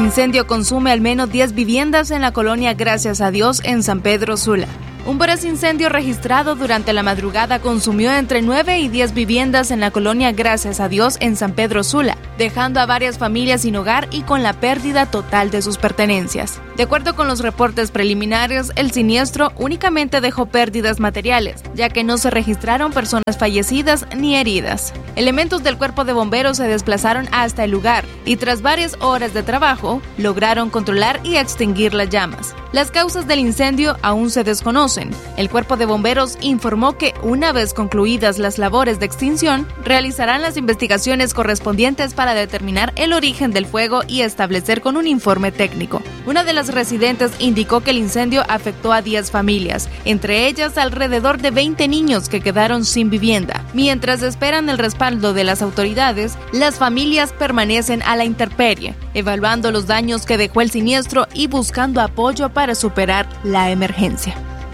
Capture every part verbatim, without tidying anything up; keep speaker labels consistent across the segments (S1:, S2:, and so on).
S1: Incendio consume al menos diez viviendas en la colonia Gracias a Dios en San Pedro Sula. Un voraz incendio registrado durante la madrugada consumió entre nueve y diez viviendas en la colonia Gracias a Dios en San Pedro Sula, dejando a varias familias sin hogar y con la pérdida total de sus pertenencias. De acuerdo con los reportes preliminares, el siniestro únicamente dejó pérdidas materiales, ya que no se registraron personas fallecidas ni heridas. Elementos del cuerpo de bomberos se desplazaron hasta el lugar y tras varias horas de trabajo, lograron controlar y extinguir las llamas. Las causas del incendio aún se desconocen. El cuerpo de bomberos informó que una vez concluidas las labores de extinción, realizarán las investigaciones correspondientes para determinar el origen del fuego y establecer con un informe técnico. Una de las residentes indicó que el incendio afectó a diez familias, entre ellas alrededor de veinte niños que quedaron sin vivienda. Mientras esperan el respaldo de las autoridades, las familias permanecen a la intemperie, evaluando los daños que dejó el siniestro y buscando apoyo para superar la emergencia.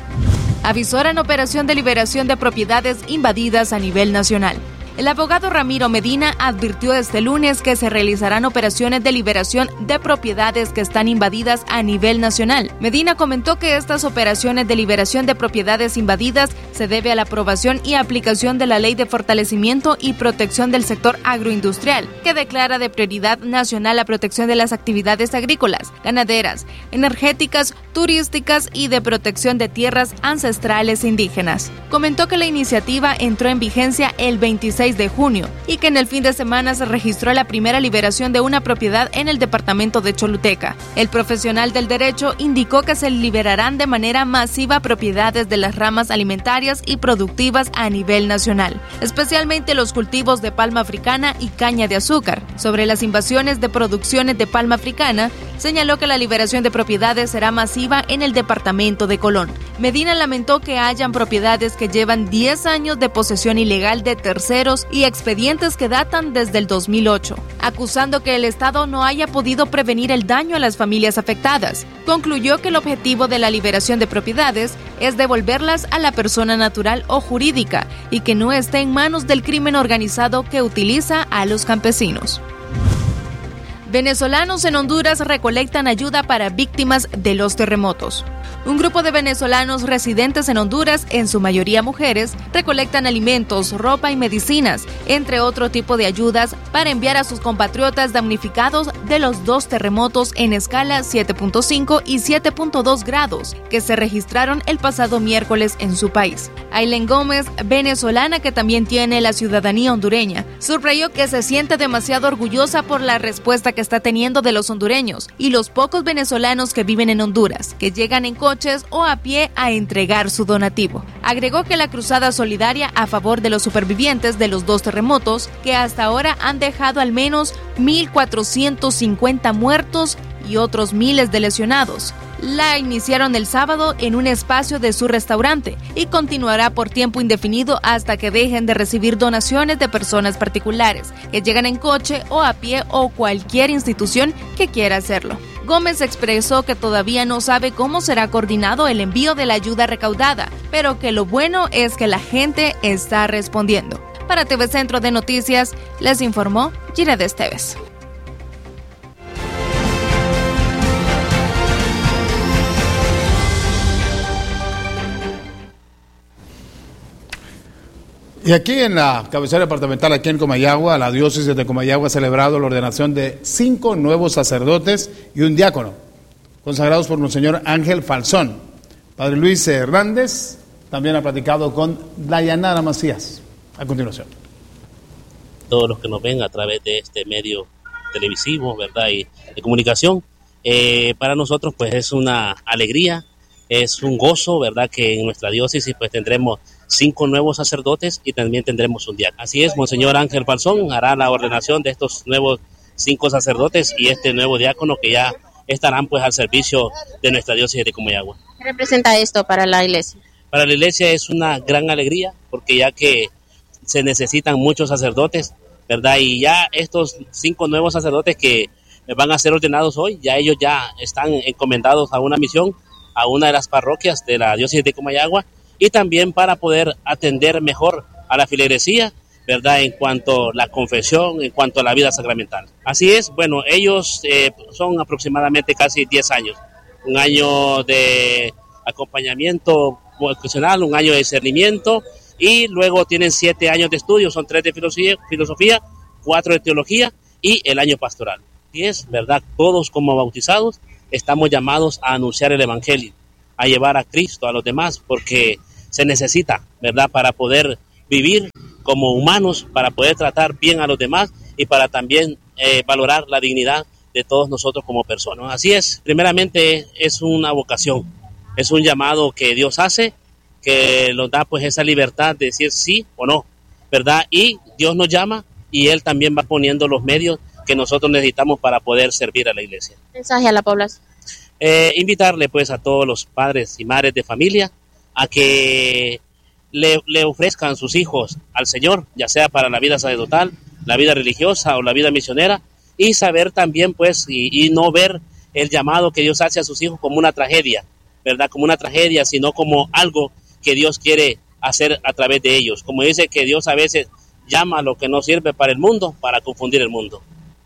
S1: Avisoran operación de liberación de propiedades invadidas a nivel nacional. El abogado Ramiro Medina advirtió este lunes que se realizarán operaciones de liberación de propiedades que están invadidas a nivel nacional. Medina comentó que estas operaciones de liberación de propiedades invadidas se debe a la aprobación y aplicación de la Ley de Fortalecimiento y Protección del Sector Agroindustrial, que declara de prioridad nacional la protección de las actividades agrícolas, ganaderas, energéticas, turísticas y de protección de tierras ancestrales indígenas. Comentó que la iniciativa entró en vigencia el veintiséis de junio y que en el fin de semana se registró la primera liberación de una propiedad en el departamento de Choluteca. El profesional del derecho indicó que se liberarán de manera masiva propiedades de las ramas alimentarias y productivas a nivel nacional, especialmente los cultivos de palma africana y caña de azúcar. Sobre las invasiones de producciones de palma africana, señaló que la liberación de propiedades será masiva en el departamento de Colón. Medina lamentó que hayan propiedades que llevan diez años de posesión ilegal de terceros y expedientes que datan desde el dos mil ocho, acusando que el Estado no haya podido prevenir el daño a las familias afectadas. Concluyó que el objetivo de la liberación de propiedades es devolverlas a la persona natural o jurídica y que no esté en manos del crimen organizado que utiliza a los campesinos. Venezolanos en Honduras recolectan ayuda para víctimas de los terremotos. Un grupo de venezolanos residentes en Honduras, en su mayoría mujeres, recolectan alimentos, ropa y medicinas, entre otro tipo de ayudas, para enviar a sus compatriotas damnificados de los dos terremotos en escala siete punto cinco y siete punto dos grados que se registraron el pasado miércoles en su país. Aileen Gómez, venezolana que también tiene la ciudadanía hondureña, subrayó que se siente demasiado orgullosa por la respuesta que está teniendo de los hondureños y los pocos venezolanos que viven en Honduras, que llegan en coches o a pie a entregar su donativo. Agregó que la cruzada solidaria a favor de los supervivientes de los dos terremotos, que hasta ahora han dejado al menos mil cuatrocientos cincuenta muertos y otros miles de lesionados, la iniciaron el sábado en un espacio de su restaurante y continuará por tiempo indefinido hasta que dejen de recibir donaciones de personas particulares que llegan en coche o a pie o cualquier institución que quiera hacerlo. Gómez expresó que todavía no sabe cómo será coordinado el envío de la ayuda recaudada, pero que lo bueno es que la gente está respondiendo. Para T V Centro de Noticias, les informó Gired Esteves.
S2: Y aquí en la cabecera departamental, aquí en Comayagua, la diócesis de Comayagua ha celebrado la ordenación de cinco nuevos sacerdotes y un diácono, consagrados por Monseñor Ángel Falzón. Padre Luis Hernández también ha platicado con Dayanara Macías. A continuación.
S3: Todos los que nos ven a través de este medio televisivo, ¿verdad?, y de comunicación, eh, para nosotros pues es una alegría, es un gozo, ¿verdad?, que en nuestra diócesis pues tendremos cinco nuevos sacerdotes y también tendremos un diácono. Así es, Monseñor Ángel Falzón hará la ordenación de estos nuevos cinco sacerdotes y este nuevo diácono que ya estarán pues al servicio de nuestra diócesis de Comayagua.
S4: ¿Qué representa esto para la iglesia?
S3: Para la iglesia es una gran alegría porque ya que se necesitan muchos sacerdotes, ¿verdad? Y ya estos cinco nuevos sacerdotes que van a ser ordenados hoy, ya ellos ya están encomendados a una misión, a una de las parroquias de la diócesis de Comayagua, y también para poder atender mejor a la feligresía ¿verdad? En cuanto a la confesión, en cuanto a la vida sacramental. Así es, bueno, ellos eh, son aproximadamente casi diez años. Un año de acompañamiento vocacional, un año de discernimiento, y luego tienen siete años de estudio, son tres de filosofía, filosofía, cuatro de teología y el año pastoral. Y es, ¿verdad? Todos como bautizados estamos llamados a anunciar el evangelio, a llevar a Cristo a los demás, porque se necesita, ¿verdad? Para poder vivir como humanos, para poder tratar bien a los demás y para también eh, valorar la dignidad de todos nosotros como personas. Así es, primeramente es una vocación, es un llamado que Dios hace, que nos da pues esa libertad de decir sí o no, ¿verdad? Y Dios nos llama y Él también va poniendo los medios que nosotros necesitamos para poder servir a la iglesia.
S4: Mensaje a la población.
S3: Eh, invitarle pues a todos los padres y madres de familia a que le, le ofrezcan sus hijos al Señor, ya sea para la vida sacerdotal, la vida religiosa o la vida misionera, y saber también pues y, y no ver el llamado que Dios hace a sus hijos como una tragedia, ¿verdad? Como una tragedia, sino como algo que Dios quiere hacer a través de ellos. Como dice que Dios a veces llama a lo que no sirve para el mundo, para confundir el mundo.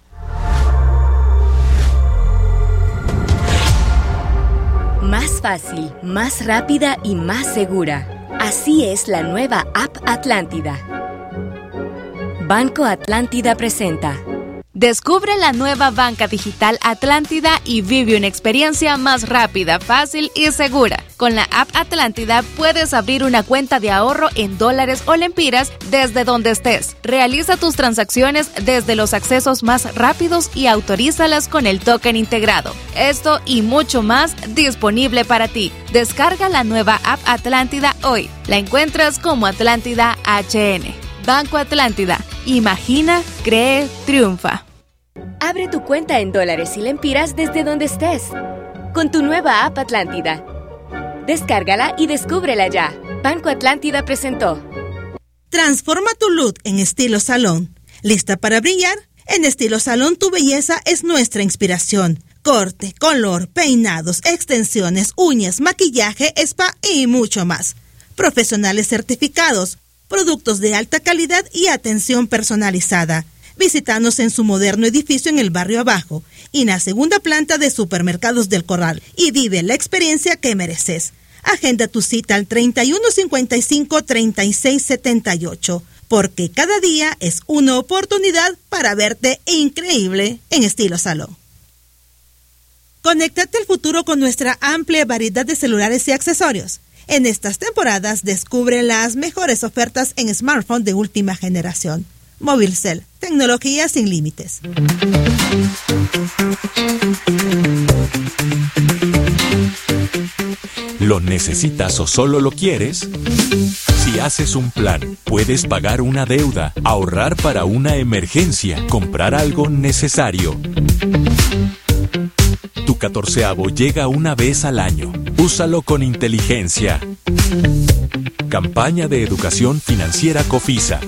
S5: Más fácil, más rápida y más segura. Así es la nueva app Atlántida. Banco Atlántida presenta.
S1: Descubre la nueva banca digital Atlántida y vive una experiencia más rápida, fácil y segura. Con la app Atlántida puedes abrir una cuenta de ahorro en dólares o lempiras desde donde estés. Realiza tus transacciones desde los accesos más rápidos y autorízalas con el token integrado. Esto y mucho más disponible para ti. Descarga la nueva app Atlántida hoy. La encuentras como Atlántida H N. Banco Atlántida. Imagina, cree, triunfa.
S5: Abre tu cuenta en dólares y lempiras desde donde estés. Con tu nueva app Atlántida. Descárgala y descúbrela ya. Banco Atlántida presentó.
S6: Transforma tu look en estilo salón. ¿Lista para brillar? En Estilo Salón tu belleza es nuestra inspiración. Corte, color, peinados, extensiones, uñas, maquillaje, spa y mucho más. Profesionales certificados, productos de alta calidad y atención personalizada. Visítanos en su moderno edificio en el barrio Abajo y en la segunda planta de Supermercados del Corral y vive la experiencia que mereces. Agenda tu cita al treinta y uno cincuenta y cinco, treinta y seis setenta y ocho, porque cada día es una oportunidad para verte increíble en Estilo Salón. Conéctate al futuro con nuestra amplia variedad de celulares y accesorios. En estas temporadas descubre las mejores ofertas en smartphone de última generación. Movilcel, tecnología sin límites.
S7: ¿Lo necesitas o solo lo quieres? Si haces un plan, puedes pagar una deuda, ahorrar para una emergencia, comprar algo necesario. Tu catorceavo llega una vez al año. Úsalo con inteligencia. Campaña de Educación Financiera COFISA.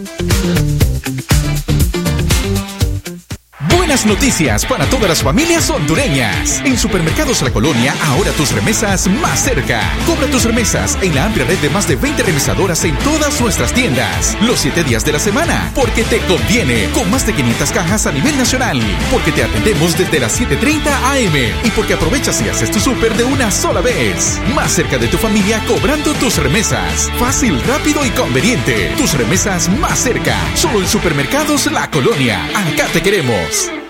S8: Buenas noticias para todas las familias hondureñas. En Supermercados La Colonia, ahora tus remesas más cerca. Cobra tus remesas en la amplia red de más de veinte remesadoras en todas nuestras tiendas. Los siete días de la semana. Porque te conviene. Con más de quinientas cajas a nivel nacional. Porque te atendemos desde las siete treinta a eme. Y porque aprovechas y haces tu súper de una sola vez. Más cerca de tu familia cobrando tus remesas. Fácil, rápido y conveniente. Tus remesas más cerca. Solo en Supermercados La Colonia. Acá te queremos.